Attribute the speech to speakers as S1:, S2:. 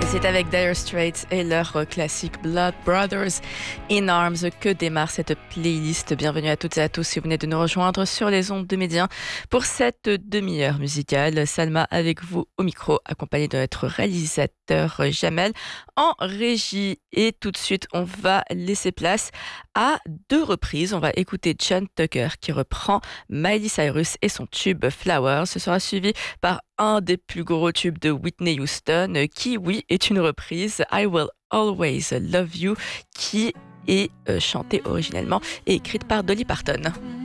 S1: C'est avec Dire Straits et leur classique Blood Brothers in Arms que démarre cette playlist. Bienvenue à toutes et à tous si vous venez de nous rejoindre sur les ondes de Médien pour cette demi-heure musicale. Salma avec vous au micro, accompagnée de notre réalisateur Jamel en régie. Et tout de suite, on va laisser place à deux reprises. On va écouter John Tucker qui reprend Miley Cyrus et son tube Flowers. Ce sera suivi par un des plus gros tubes de Whitney Houston, qui, oui, est une reprise, I Will Always Love You, qui est chantée originellement et écrite par Dolly Parton.